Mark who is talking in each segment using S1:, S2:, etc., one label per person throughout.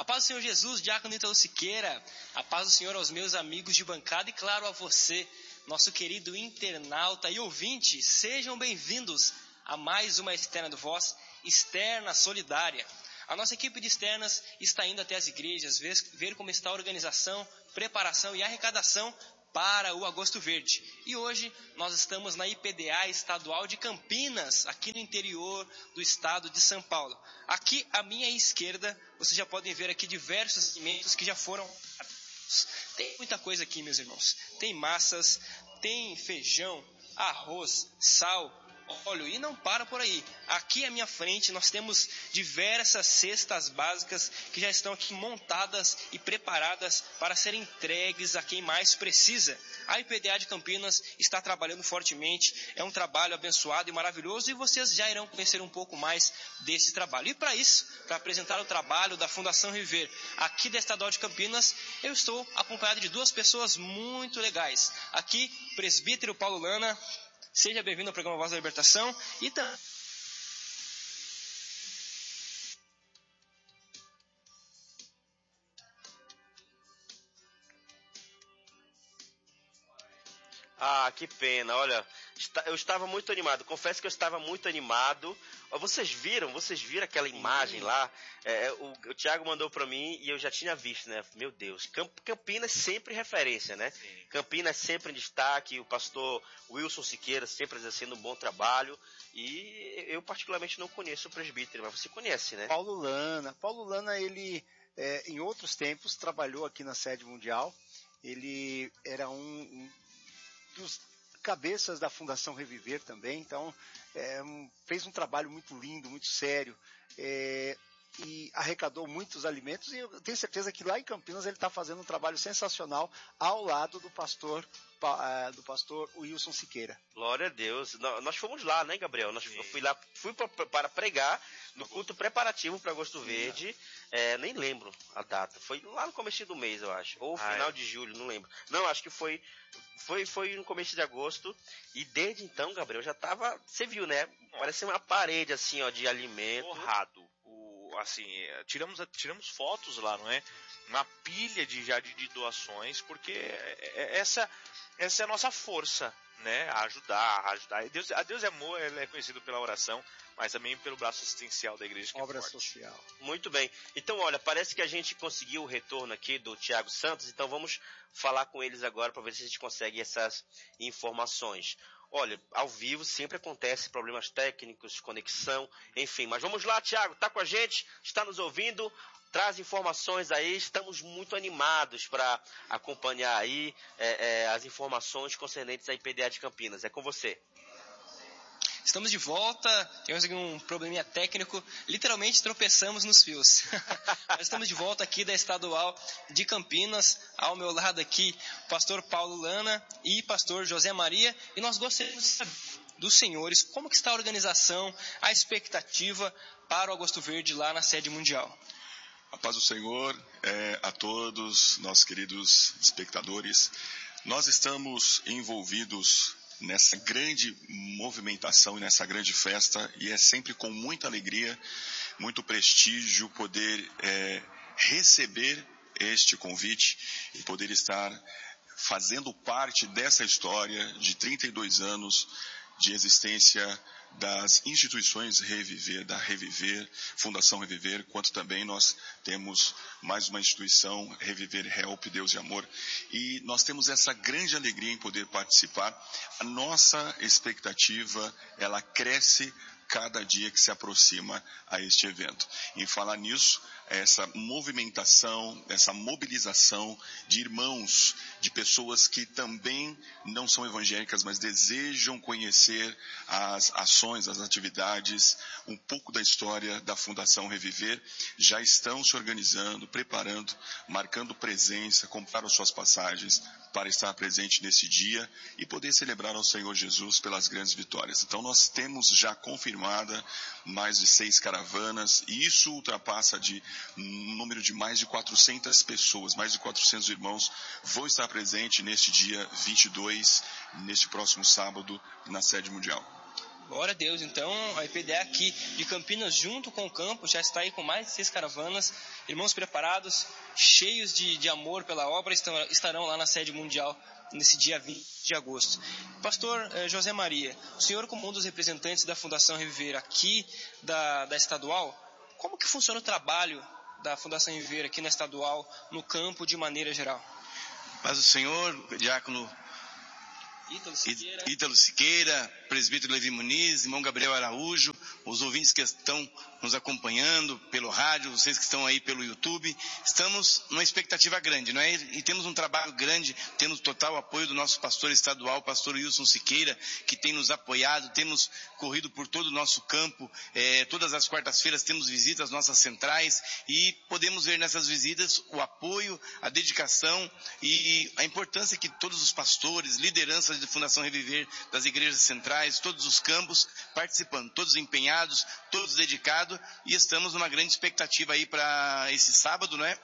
S1: A paz do Senhor Jesus, diácono Ítalo Siqueira. A paz do Senhor aos meus amigos de bancada e, claro, a você, nosso querido internauta e ouvinte. Sejam bem-vindos a mais uma externa do Voz, Externa Solidária. A nossa equipe de externas está indo até as igrejas, ver como está a organização, preparação e arrecadação para o Agosto Verde. E hoje nós estamos na IPDA estadual de Campinas, aqui no interior do estado de São Paulo. Aqui à minha esquerda, vocês já podem ver aqui diversos alimentos que já foram... Tem muita coisa aqui, meus irmãos. Tem massas, tem feijão, arroz, sal, óleo e não para por aí. Aqui à minha frente nós temos diversas cestas básicas que já estão aqui montadas e preparadas para serem entregues a quem mais precisa. A IPDA de Campinas está trabalhando fortemente, é um trabalho abençoado e maravilhoso e vocês já irão conhecer um pouco mais desse trabalho. E para isso, para apresentar o trabalho da Fundação Reviver aqui da Estadual de Campinas, eu estou acompanhado de duas pessoas muito legais. Aqui, o presbítero Paulo Lana. Seja bem-vindo ao programa Voz da Libertação e também...
S2: Ah, que pena, olha, eu estava muito animado, confesso que eu estava muito animado. Vocês viram aquela imagem lá? O Thiago mandou para mim e eu já tinha visto, né? Meu Deus, Campinas sempre referência, né? Sim. Campinas sempre em destaque, o pastor Wilson Siqueira sempre exercendo um bom trabalho. E eu particularmente não conheço o presbítero, mas você conhece, né?
S3: Paulo Lana, ele em outros tempos trabalhou aqui na sede mundial. Ele era um dos cabeças da Fundação Reviver também, então fez um trabalho muito lindo, muito sério, e arrecadou muitos alimentos, e eu tenho certeza que lá em Campinas ele está fazendo um trabalho sensacional ao lado do pastor Wilson Siqueira.
S2: Glória a Deus. Nós fomos lá, né, Gabriel? Fui para pregar no culto preparativo para Agosto Verde. Nem lembro a data. Foi lá no começo do mês, eu acho. Ou final de julho, não lembro. Não, acho que foi no começo de agosto. E desde então, Gabriel, já tava... Você viu, né? Parece uma parede, assim, ó, de alimento.
S4: Honrado. Assim, tiramos fotos lá, não é? Uma pilha de doações, porque essa é a nossa força, né? A ajudar. A Deus é amor, ele é conhecido pela oração, mas também pelo braço assistencial da igreja.
S3: Obra social.
S2: Muito bem. Então, olha, parece que a gente conseguiu o retorno aqui do Thiago Santos, então vamos falar com eles agora para ver se a gente consegue essas informações. Olha, ao vivo sempre acontece problemas técnicos, conexão, enfim. Mas vamos lá, Thiago, tá com a gente? Está nos ouvindo? Traz informações aí, estamos muito animados para acompanhar aí as informações concernentes à IPDA de Campinas. É com você.
S1: Estamos de volta, tivemos aqui um probleminha técnico, literalmente tropeçamos nos fios. Nós estamos de volta aqui da Estadual de Campinas, ao meu lado aqui, o pastor Paulo Lana e pastor José Maria, e nós gostaríamos de saber dos senhores como que está a organização, a expectativa para o Agosto Verde lá na sede mundial.
S5: A paz do Senhor a todos, nossos queridos espectadores. Nós estamos envolvidos nessa grande movimentação e nessa grande festa, e é sempre com muita alegria, muito prestígio poder receber este convite e poder estar fazendo parte dessa história de 32 anos de existência das instituições Reviver, da Reviver, Fundação Reviver, quanto também nós temos mais uma instituição, Reviver Help, Deus e Amor, e nós temos essa grande alegria em poder participar. A nossa expectativa, ela cresce cada dia que se aproxima a este evento. Em falar nisso, essa movimentação, essa mobilização de irmãos, de pessoas que também não são evangélicas, mas desejam conhecer as ações, as atividades, um pouco da história da Fundação Reviver, já estão se organizando, preparando, marcando presença, compraram suas passagens para estar presente nesse dia e poder celebrar ao Senhor Jesus pelas grandes vitórias. Então nós temos já confirmada mais de 6 caravanas, e isso ultrapassa um número de mais de 400 pessoas, mais de 400 irmãos vão estar presentes neste dia 22, neste próximo sábado, na sede mundial.
S1: Glória a Deus. Então, a IPDA aqui de Campinas, junto com o campo, já está aí com mais de 6 caravanas. Irmãos preparados, cheios de amor pela obra, estarão lá na sede mundial nesse dia 20 de agosto. Pastor José Maria, o senhor, como um dos representantes da Fundação Reviver aqui da estadual, como que funciona o trabalho da Fundação Reviver aqui na estadual, no campo, de maneira geral?
S6: Paz do Senhor, diácono Ítalo Siqueira, presbítero Levi Muniz, irmão Gabriel Araújo, os ouvintes que estão nos acompanhando pelo rádio, vocês que estão aí pelo YouTube, estamos numa expectativa grande, não é? E temos um trabalho grande, temos total apoio do nosso pastor estadual, pastor Wilson Siqueira, que tem nos apoiado, temos corrido por todo o nosso campo, todas as quartas-feiras temos visitas às nossas centrais e podemos ver nessas visitas o apoio, a dedicação e a importância que todos os pastores, lideranças de Fundação Reviver, das igrejas centrais, todos os campos participando, todos empenhados, todos dedicados, e estamos numa grande expectativa aí para esse sábado, não é?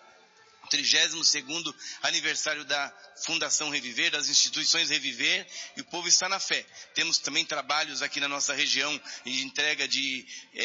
S6: 32º aniversário da Fundação Reviver, das instituições Reviver, e o povo está na fé. Temos também trabalhos aqui na nossa região de entrega de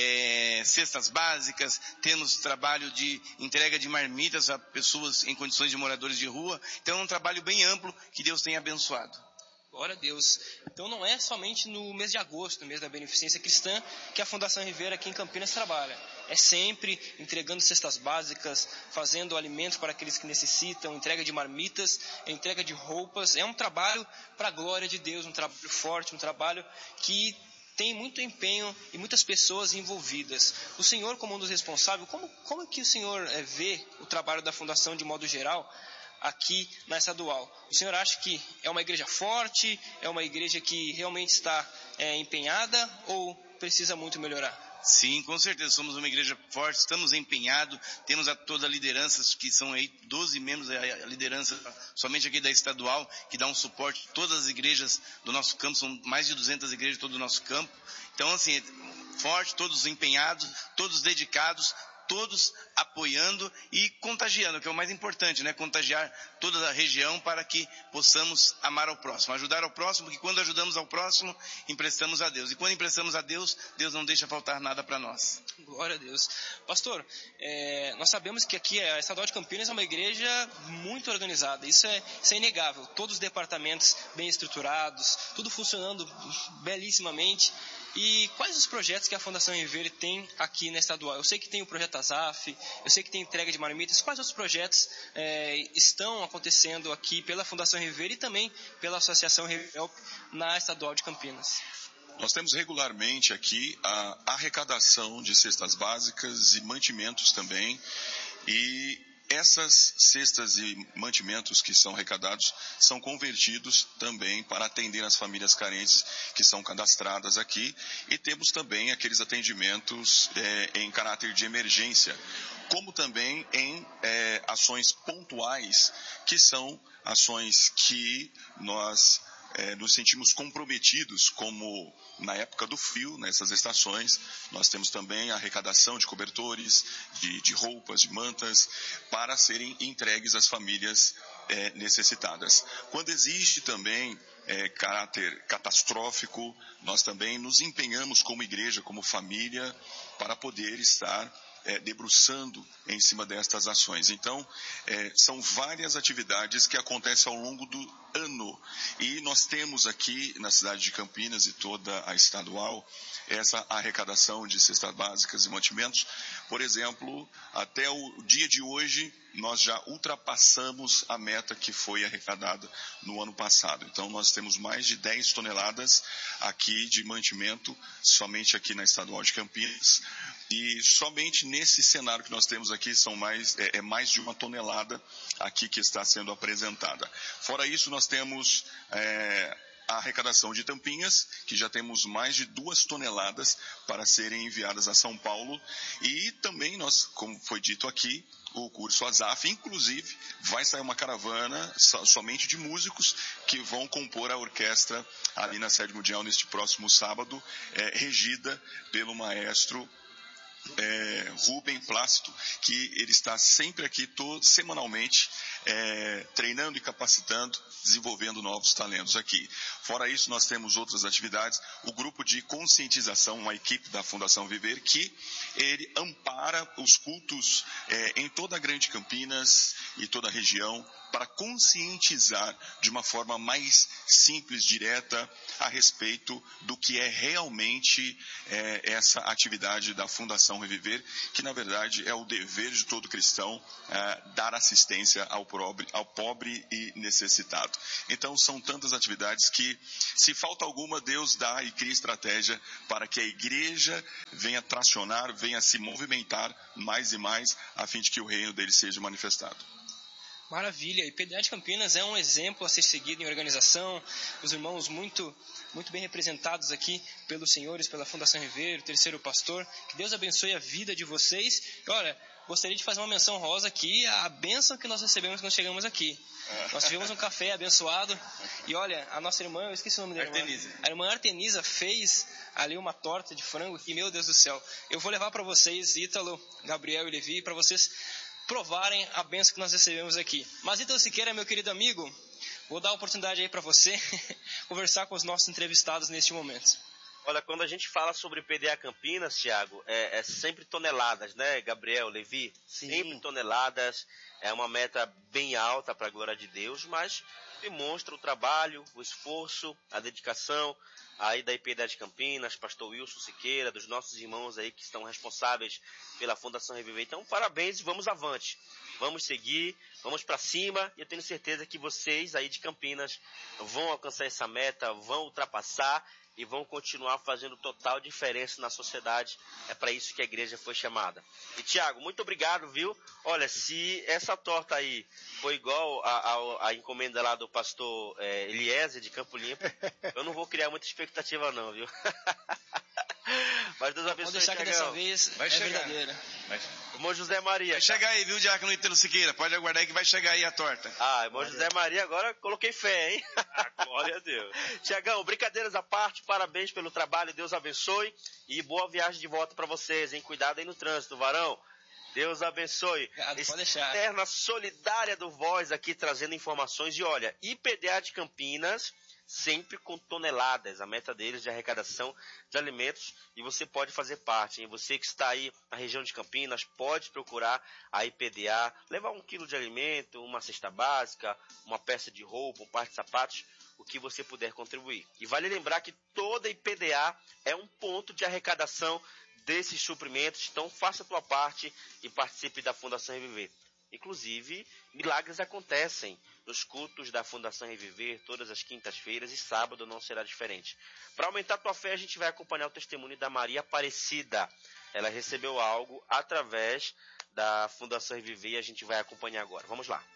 S6: cestas básicas, temos trabalho de entrega de marmitas a pessoas em condições de moradores de rua. Então é um trabalho bem amplo que Deus tem abençoado.
S1: Glória a Deus. Então não é somente no mês de agosto, no mês da Beneficência Cristã, que a Fundação Reviver aqui em Campinas trabalha. É sempre entregando cestas básicas, fazendo alimentos para aqueles que necessitam, entrega de marmitas, entrega de roupas. É um trabalho para a glória de Deus, um trabalho forte, um trabalho que tem muito empenho e muitas pessoas envolvidas. O senhor, como um dos responsáveis, como é que o senhor vê o trabalho da Fundação de modo geral aqui na estadual? O senhor acha que é uma igreja forte, é uma igreja que realmente está empenhada ou precisa muito melhorar?
S6: Sim, com certeza, somos uma igreja forte, estamos empenhados, temos toda a liderança, que são aí 12 membros, a liderança somente aqui da estadual, que dá um suporte a todas as igrejas do nosso campo, são mais de 200 igrejas de todo o nosso campo. Então, assim, forte, todos empenhados, todos dedicados, todos apoiando e contagiando, que é o mais importante, né? Contagiar toda a região para que possamos amar ao próximo, ajudar ao próximo, porque quando ajudamos ao próximo, emprestamos a Deus. E quando emprestamos a Deus, Deus não deixa faltar nada para nós.
S1: Glória a Deus. Pastor, nós sabemos que aqui a Estadual de Campinas é uma igreja muito organizada, isso é inegável. Todos os departamentos bem estruturados, tudo funcionando belíssimamente. E quais os projetos que a Fundação Reviver tem aqui na estadual? Eu sei que tem o projeto ASAF, eu sei que tem entrega de marmitas. Quais outros projetos estão acontecendo aqui pela Fundação Reviver e também pela Associação Reviver na estadual de Campinas?
S5: Nós temos regularmente aqui a arrecadação de cestas básicas e mantimentos também, e essas cestas e mantimentos que são arrecadados são convertidos também para atender as famílias carentes que são cadastradas aqui, e temos também aqueles atendimentos em caráter de emergência, como também em ações pontuais, que são ações que nós nos sentimos comprometidos, como na época do frio, nessas estações, nós temos também a arrecadação de cobertores, de roupas, de mantas, para serem entregues às famílias necessitadas. Quando existe também caráter catastrófico, nós também nos empenhamos como igreja, como família, para poder estar debruçando em cima destas ações. Então, são várias atividades que acontecem ao longo do ano. E nós temos aqui na cidade de Campinas e toda a estadual essa arrecadação de cestas básicas e mantimentos. Por exemplo, até o dia de hoje, nós já ultrapassamos a meta que foi arrecadada no ano passado. Então, nós temos mais de 10 toneladas aqui de mantimento, somente aqui na estadual de Campinas. E somente nesse cenário que nós temos aqui são mais de 1 tonelada aqui que está sendo apresentada. Fora isso, nós temos a arrecadação de tampinhas, que já temos mais de 2 toneladas para serem enviadas a São Paulo. E também nós, como foi dito aqui, o curso ASAF, inclusive, vai sair uma caravana somente de músicos que vão compor a orquestra ali na sede mundial neste próximo sábado, regida pelo maestro Rubem Plácido, que ele está sempre aqui semanalmente treinando e capacitando, desenvolvendo novos talentos aqui. Fora isso, nós temos outras atividades, o grupo de conscientização, uma equipe da Fundação Viver, que ele ampara os cultos em toda a Grande Campinas e toda a região, para conscientizar de uma forma mais simples, direta, a respeito do que é realmente essa atividade da Fundação Reviver, que na verdade é o dever de todo cristão dar assistência ao pobre e necessitado. Então são tantas atividades que, se falta alguma, Deus dá e cria estratégia para que a igreja venha tracionar, venha se movimentar mais e mais, a fim de que o reino dele seja manifestado.
S1: Maravilha, e PDA de Campinas é um exemplo a ser seguido em organização, os irmãos muito bem representados aqui pelos senhores, pela Fundação Rever, o terceiro pastor. Que Deus abençoe a vida de vocês. E olha, gostaria de fazer uma menção rosa aqui, a bênção que nós recebemos quando chegamos aqui. Nós tivemos um café abençoado e olha, a nossa irmã, eu esqueci o nome dela. A irmã Artenisa fez ali uma torta de frango que, meu Deus do céu, eu vou levar para vocês, Ítalo, Gabriel e Levi, para vocês provarem a bênção que nós recebemos aqui. Mas Ítalo Siqueira, meu querido amigo, vou dar a oportunidade aí para você conversar com os nossos entrevistados neste momento.
S2: Olha, quando a gente fala sobre PDA Campinas, Thiago, é sempre toneladas, né, Gabriel, Levi?
S3: Sim.
S2: Sempre toneladas, é uma meta bem alta para a glória de Deus, mas demonstra o trabalho, o esforço, a dedicação aí da IPDA de Campinas, pastor Wilson Siqueira, dos nossos irmãos aí que estão responsáveis pela Fundação Reviver. Então, parabéns e vamos avante. Vamos seguir, vamos para cima e eu tenho certeza que vocês aí de Campinas vão alcançar essa meta, vão ultrapassar e vão continuar fazendo total diferença na sociedade. É para isso que a igreja foi chamada. E Thiago, muito obrigado, viu? Olha, se essa torta aí foi igual a encomenda lá do pastor Eliezer de Campo Limpo, eu não vou criar muita expectativa não, viu? Mas Deus abençoe,
S1: Pode deixar que dessa vez
S6: vai chegar.
S1: Verdadeira.
S2: Irmão José Maria.
S6: Vai chegar aí, viu, Diácono Ítalo Siqueira? Pode aguardar aí que vai chegar aí a torta.
S2: Irmão José Maria, agora coloquei fé, hein?
S4: Glória a Deus.
S2: Tiagão, brincadeiras à parte, parabéns pelo trabalho, Deus abençoe e boa viagem de volta para vocês, hein? Cuidado aí no trânsito, varão. Deus abençoe.
S1: Obrigado, pode deixar.
S2: Externa solidária do Voz aqui trazendo informações. E olha, IPDA de Campinas, sempre com toneladas. A meta deles de arrecadação de alimentos e você pode fazer parte, hein? Você que está aí na região de Campinas, pode procurar a IPDA, levar 1 quilo de alimento, uma cesta básica, uma peça de roupa, um par de sapatos, o que você puder contribuir. E vale lembrar que toda IPDA é um ponto de arrecadação desses suprimentos, então faça a tua parte e participe da Fundação Reviver. Inclusive, milagres acontecem nos cultos da Fundação Reviver, todas as quintas-feiras e sábado não será diferente. Para aumentar a tua fé, a gente vai acompanhar o testemunho da Maria Aparecida. Ela recebeu algo através da Fundação Reviver e a gente vai acompanhar agora. Vamos lá.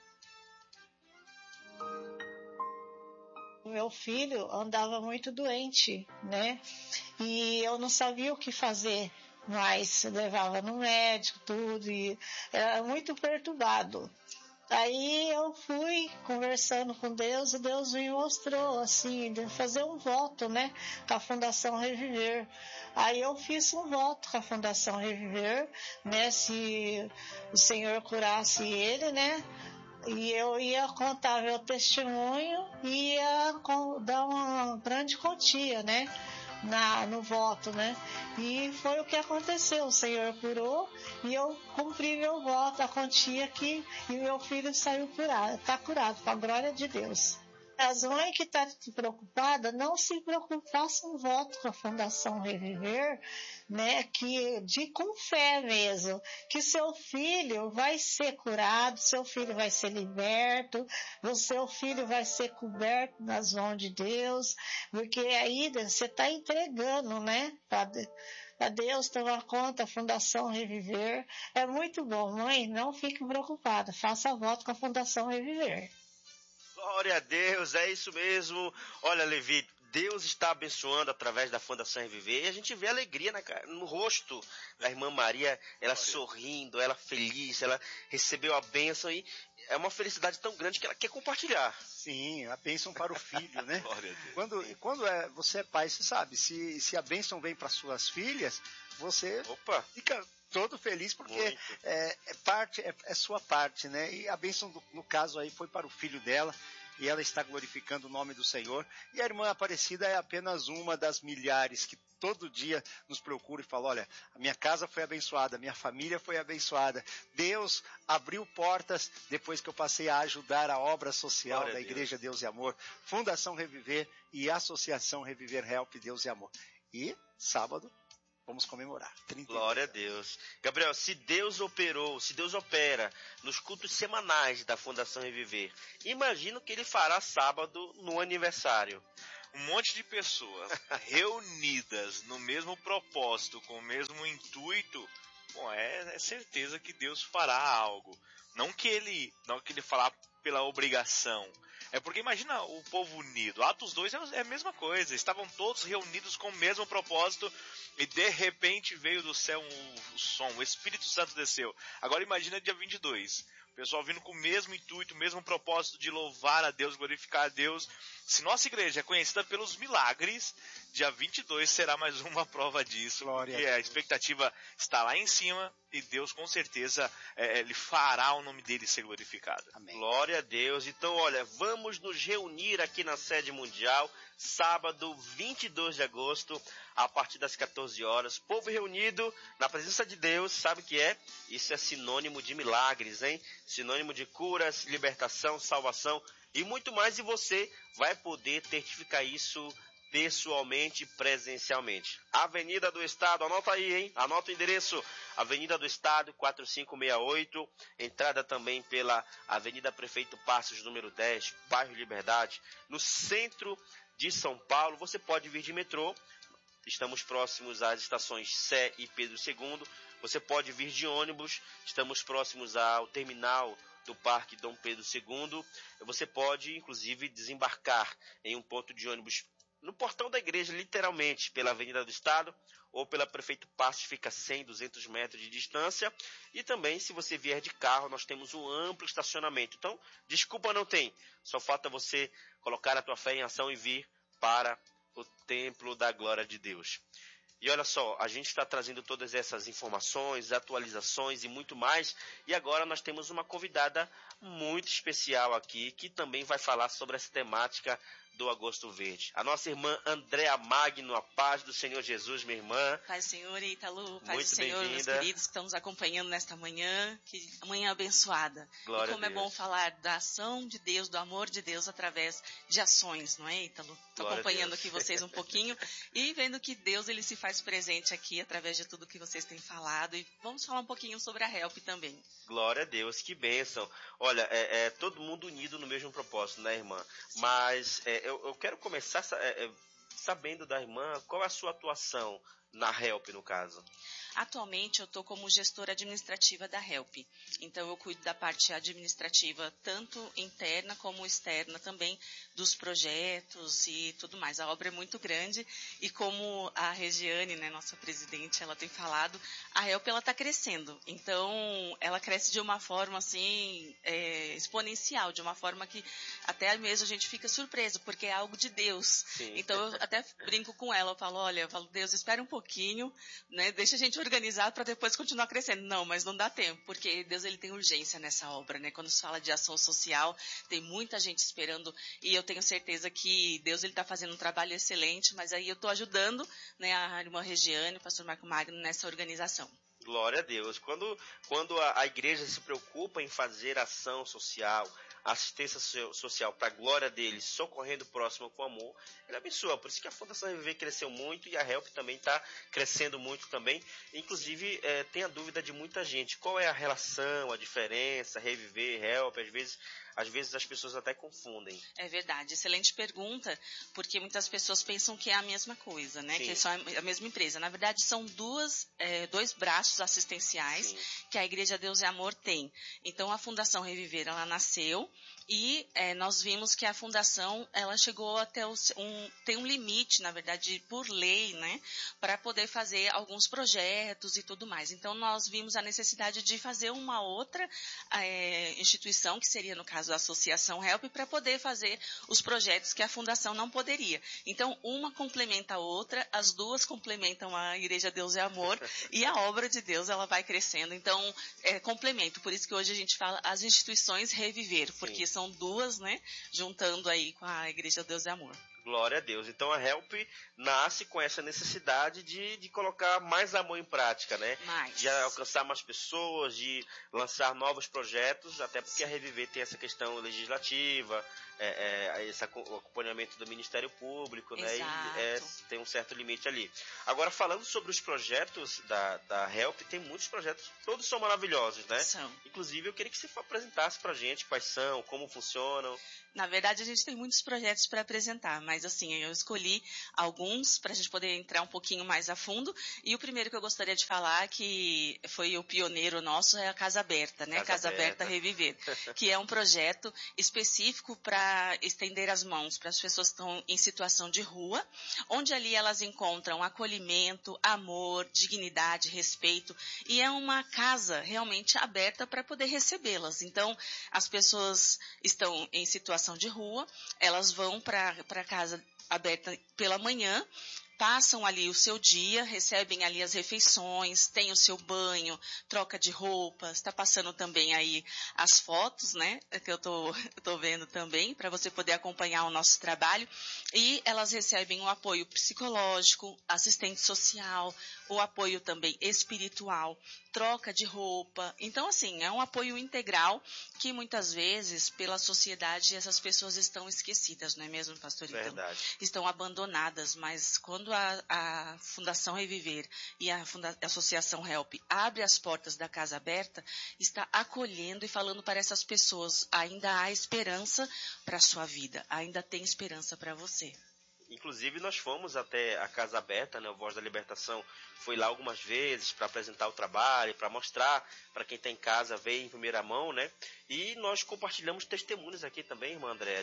S7: Meu filho andava muito doente, né? E eu não sabia o que fazer, mas levava no médico, tudo, e era muito perturbado. Aí eu fui conversando com Deus e Deus me mostrou, assim, de fazer um voto, né, com a Fundação Reviver. Aí eu fiz um voto com a Fundação Reviver, né, se o Senhor curasse ele, né, e eu ia contar meu testemunho e ia dar uma grande quantia, né, no voto, né? E foi o que aconteceu. O Senhor curou e eu cumpri meu voto, a quantia aqui, e meu filho saiu curado, está curado, com a glória de Deus. As mães que estão preocupadas, não se preocupem, façam um voto com a Fundação Reviver, né, com fé mesmo, que seu filho vai ser curado, seu filho vai ser liberto, o seu filho vai ser coberto nas mãos de Deus, porque aí você está entregando, né, para Deus tomar conta, a Fundação Reviver. É muito bom, mãe, não fique preocupada, faça voto com a Fundação Reviver.
S2: Glória a Deus, é isso mesmo. Olha, Levi, Deus está abençoando através da Fundação Reviver e a gente vê alegria no rosto da irmã Maria, ela sorrindo, ela feliz, ela recebeu a bênção e é uma felicidade tão grande que ela quer compartilhar.
S3: Sim, a bênção para o filho, né?
S2: Glória a Deus.
S3: Quando você é pai, você sabe, se a bênção vem para suas filhas, você fica todo feliz porque é sua parte, né? E a bênção no caso aí foi para o filho dela, e ela está glorificando o nome do Senhor. E a irmã Aparecida é apenas uma das milhares que todo dia nos procura e fala: olha, a minha casa foi abençoada, a minha família foi abençoada. Deus abriu portas depois que eu passei a ajudar a obra social da Igreja Deus e Amor, Fundação Reviver e Associação Reviver Help Deus e Amor. E sábado vamos comemorar.
S2: Glória a Deus. Gabriel, se Deus opera nos cultos semanais da Fundação Reviver, imagino que ele fará sábado no aniversário.
S4: Um monte de pessoas reunidas no mesmo propósito, com o mesmo intuito, bom, é certeza que Deus fará algo. Não que ele fará pela obrigação. É porque imagina o povo unido. Atos 2 é a mesma coisa. Estavam todos reunidos com o mesmo propósito e de repente veio do céu o som. O Espírito Santo desceu. Agora imagina dia 22. O pessoal vindo com o mesmo intuito, o mesmo propósito de louvar a Deus, glorificar a Deus. Se nossa igreja é conhecida pelos milagres, dia 22 será mais uma prova disso.
S3: Glória
S4: porque a expectativa está lá em cima e Deus com certeza ele fará o nome dele ser glorificado.
S3: Amém.
S2: Glória a Deus. Então, olha, vamos nos reunir aqui na sede mundial, sábado 22 de agosto, a partir das 14 horas. Povo reunido na presença de Deus, sabe o que é? Isso é sinônimo de milagres, hein? Sinônimo de curas, libertação, salvação e muito mais. E você vai poder testificar isso pessoalmente, presencialmente. Avenida do Estado, anota aí, hein? Anota o endereço. Avenida do Estado, 4568. Entrada também pela Avenida Prefeito Passos, número 10, bairro Liberdade, no centro de São Paulo. Você pode vir de metrô. Estamos próximos às estações Sé e Pedro II. Você pode vir de ônibus. Estamos próximos ao terminal do Parque Dom Pedro II. Você pode, inclusive, desembarcar em um ponto de ônibus no portão da igreja, literalmente, pela Avenida do Estado, ou pela Prefeito Passos, fica 100, 200 metros de distância. E também, se você vier de carro, nós temos um amplo estacionamento. Então, desculpa não tem. Só falta você colocar a tua fé em ação e vir para o templo da glória de Deus. E olha só, a gente está trazendo todas essas informações, atualizações e muito mais. E agora nós temos uma convidada muito especial aqui, que também vai falar sobre essa temática do Agosto Verde. A nossa irmã Andréa Magno, a paz do Senhor Jesus, minha irmã.
S8: Paz do Senhor, Ítalo, paz
S2: Muito
S8: do Senhor, meus queridos que estão nos acompanhando nesta manhã, que manhã abençoada.
S2: Glória
S8: e como
S2: a
S8: é
S2: Deus.
S8: bom falar da ação de Deus, do amor de Deus através de ações, não é, Ítalo? Estou acompanhando aqui vocês um pouquinho e vendo que Deus ele se faz presente aqui através de tudo que vocês têm falado. E vamos falar um pouquinho sobre a Help também.
S2: Glória a Deus, que bênção. Olha, todo mundo unido no mesmo propósito, né, irmã?
S8: Sim.
S2: Mas eu quero começar sabendo da irmã qual é a sua atuação na Help, no caso.
S8: Atualmente eu estou como gestora administrativa da Help, então eu cuido da parte administrativa tanto interna como externa também dos projetos e tudo mais. A obra é muito grande e como a Regiane, né, nossa presidente, ela tem falado, a Help ela está crescendo, então ela cresce de uma forma assim exponencial, de uma forma que até mesmo a gente fica surpreso, porque é algo de Deus.
S2: Sim.
S8: Então eu até brinco com ela, eu falo, Deus, espera um pouquinho, né, deixa a gente organizar para depois continuar crescendo. Não, mas não dá tempo, porque Deus ele tem urgência nessa obra, né? Quando se fala de ação social, tem muita gente esperando e eu tenho certeza que Deus ele está fazendo um trabalho excelente, mas aí eu estou ajudando, né, a irmã Regiane, o pastor Marco Magno nessa organização.
S2: Glória a Deus. Quando a igreja se preocupa em fazer ação social, assistência social para a glória dele, socorrendo o próximo com amor, ele abençoa. Por isso que a Fundação Reviver cresceu muito e a Help também está crescendo muito também. Inclusive, tem a dúvida de muita gente. Qual é a relação, a diferença, Reviver, Help? Às vezes as pessoas até confundem.
S8: É verdade, excelente pergunta, porque muitas pessoas pensam que é a mesma coisa, né?
S2: Sim.
S8: Que é só a mesma empresa. Na verdade, são dois braços assistenciais
S2: Sim.
S8: que a Igreja Deus e Amor tem. Então, a Fundação Reviver, ela nasceu e nós vimos que a Fundação, ela chegou até tem um limite, na verdade, por lei, né? Para poder fazer alguns projetos e tudo mais. Então, nós vimos a necessidade de fazer uma outra instituição, que seria, no caso, caso a Associação Help, para poder fazer os projetos que a Fundação não poderia. Então, uma complementa a outra, as duas complementam a Igreja Deus é Amor, e a obra de Deus ela vai crescendo. Então, é complemento. Por isso que hoje a gente fala as instituições reviver, porque são duas, né, juntando aí com a Igreja Deus é Amor.
S2: Glória a Deus. Então a Help nasce com essa necessidade de colocar mais amor em prática, né? De alcançar mais pessoas, de lançar novos projetos, até porque a Reviver tem essa questão legislativa, esse acompanhamento do Ministério Público, né? E tem um certo limite ali. Agora, falando sobre os projetos da Help, tem muitos projetos, todos são maravilhosos, né?
S8: São.
S2: Inclusive, eu queria que você apresentasse pra gente quais são, como funcionam.
S8: Na verdade, a gente tem muitos projetos para apresentar, mas assim, eu escolhi alguns para a gente poder entrar um pouquinho mais a fundo. E o primeiro que eu gostaria de falar, que foi o pioneiro nosso, é a Casa Aberta, né? Casa Aberta Reviver, que é um projeto específico para estender as mãos para as pessoas que estão em situação de rua, onde ali elas encontram acolhimento, amor, dignidade, respeito, e é uma casa realmente aberta para poder recebê-las. Então, as pessoas estão em situação de rua, elas vão para a Casa Aberta pela manhã, passam ali o seu dia, recebem ali as refeições, tem o seu banho, troca de roupas, está passando também aí as fotos, né, que eu tô vendo também, para você poder acompanhar o nosso trabalho, e elas recebem o apoio psicológico, assistente social, o apoio também espiritual, troca de roupa. Então, assim, é um apoio integral que muitas vezes, pela sociedade, essas pessoas estão esquecidas, não é mesmo, pastor?
S2: Verdade.
S8: Então, estão abandonadas, mas quando a Fundação Reviver e a Associação Help abre as portas da Casa Aberta, está acolhendo e falando para essas pessoas, ainda há esperança para a sua vida, ainda tem esperança para você.
S2: Inclusive, nós fomos até a Casa Aberta, né, o Voz da Libertação foi lá algumas vezes para apresentar o trabalho, para mostrar para quem está em casa, ver em primeira mão, né? E nós compartilhamos testemunhos aqui também, irmã Andréa,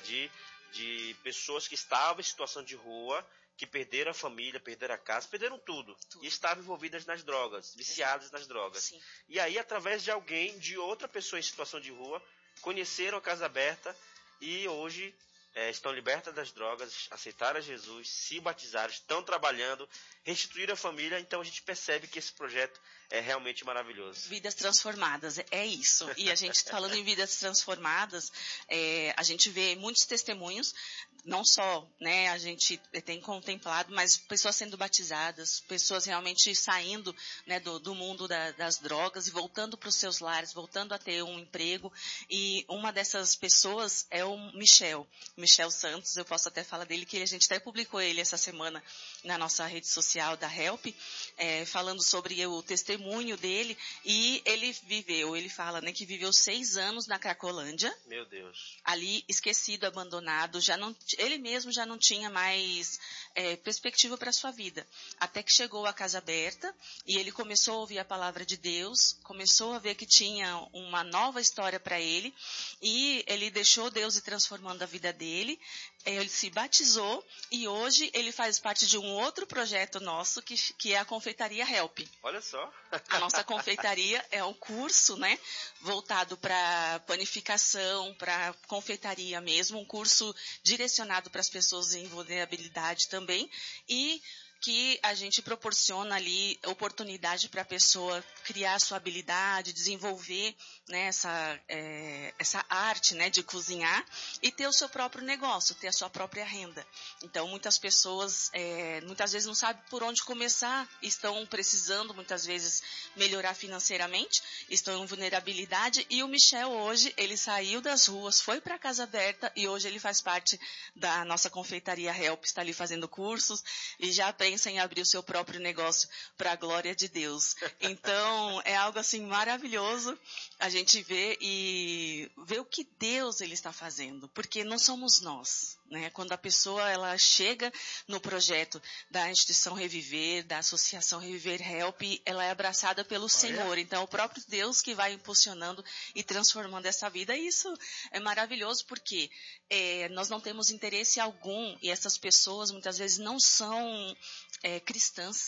S2: de pessoas que estavam em situação de rua, que perderam a família, perderam a casa, perderam tudo. E estavam envolvidas nas drogas, viciadas nas drogas.
S8: Sim.
S2: E aí, através de alguém, de outra pessoa em situação de rua, conheceram a Casa Aberta e hoje estão libertas das drogas, aceitaram a Jesus, se batizaram, estão trabalhando, restituíram a família. Então a gente percebe que esse projeto é realmente maravilhoso.
S8: Vidas transformadas, é isso. E a gente, falando em vidas transformadas, a gente vê muitos testemunhos, não só, né, a gente tem contemplado, mas pessoas sendo batizadas, pessoas realmente saindo, né, do mundo das drogas e voltando para os seus lares, voltando a ter um emprego. E uma dessas pessoas é o Michel Santos. Eu posso até falar dele, que a gente até publicou ele essa semana na nossa rede social da Help, falando sobre o testemunho dele. E ele fala, né, que viveu 6 anos na Cracolândia.
S2: Meu Deus.
S8: Ali, esquecido, abandonado, ele mesmo já não tinha mais perspectiva para a sua vida. Até que chegou a Casa Aberta e ele começou a ouvir a palavra de Deus, começou a ver que tinha uma nova história para ele, e ele deixou Deus ir transformando a vida dele. Ele se batizou e hoje ele faz parte de um outro projeto nosso, que é a Confeitaria Help.
S2: Olha só.
S8: A nossa confeitaria é um curso, né, voltado para panificação, para confeitaria mesmo, um curso direcionado para as pessoas em vulnerabilidade também, e que a gente proporciona ali oportunidade para a pessoa criar sua habilidade, desenvolver, né, essa arte, né, de cozinhar e ter o seu próprio negócio, ter a sua própria renda. Então, muitas pessoas, muitas vezes não sabem por onde começar, estão precisando, muitas vezes, melhorar financeiramente, estão em vulnerabilidade, e o Michel hoje, ele saiu das ruas, foi para a Casa Aberta e hoje ele faz parte da nossa confeitaria Help, está ali fazendo cursos e já pensa em abrir o seu próprio negócio para a glória de Deus. Então, é algo assim maravilhoso a gente ver e ver o que Deus ele está fazendo, porque não somos nós, né? Quando a pessoa ela chega no projeto da instituição Reviver, da associação Reviver Help, ela é abraçada pelo Senhor. Então, é o próprio Deus que vai impulsionando e transformando essa vida. E isso é maravilhoso porque nós não temos interesse algum, e essas pessoas muitas vezes não são cristãs.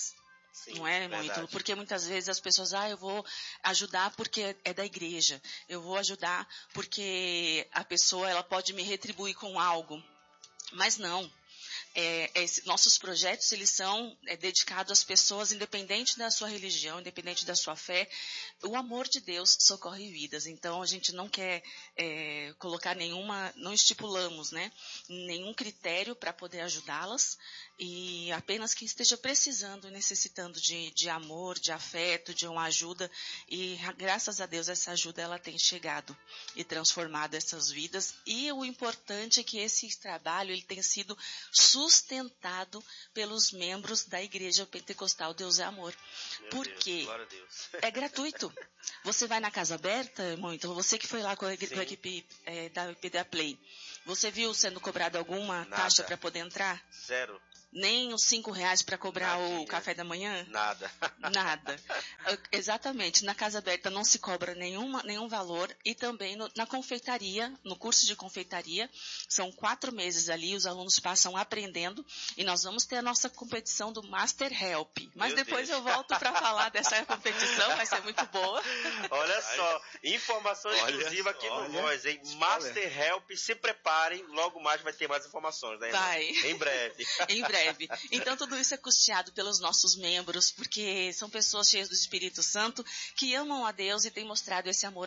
S2: Sim,
S8: não é, irmão
S2: verdade.
S8: Ítalo? Porque muitas vezes as pessoas, eu vou ajudar porque é da igreja. Eu vou ajudar porque a pessoa ela pode me retribuir com algo. Mas não. Nossos projetos, eles são dedicados às pessoas, independente da sua religião, independente da sua fé. O amor de Deus socorre vidas. Então, a gente não quer colocar não estipulamos, né, nenhum critério para poder ajudá-las, e apenas quem esteja precisando, necessitando de amor, de afeto, de uma ajuda. E graças a Deus essa ajuda ela tem chegado e transformado essas vidas. E o importante é que esse trabalho ele tem sido sustentado pelos membros da Igreja Pentecostal Deus é Amor. Por quê?
S2: Glória a Deus.
S8: É gratuito. Você vai na Casa Aberta, irmão, então você que foi lá com a equipe da PDA Play, você viu sendo cobrado alguma taxa para poder entrar?
S2: Zero.
S8: Nem os R$5 para cobrar
S2: Nadinha.
S8: o café da manhã?
S2: Nada.
S8: Nada. Exatamente. Na Casa Aberta não se cobra nenhum valor, e também na confeitaria, no curso de confeitaria, são 4 meses ali, os alunos passam aprendendo, e nós vamos ter a nossa competição do Master Help. Mas
S2: Meu
S8: depois
S2: Deus.
S8: eu volto para falar dessa competição, vai ser muito boa.
S2: Olha só, informação exclusiva aqui no Voz, hein? Master Help, se preparem, logo mais vai ter mais informações, né, irmã?
S8: Vai.
S2: Em breve.
S8: Em breve. Então, tudo isso é custeado pelos nossos membros, porque são pessoas cheias do Espírito Santo, que amam a Deus e têm mostrado esse amor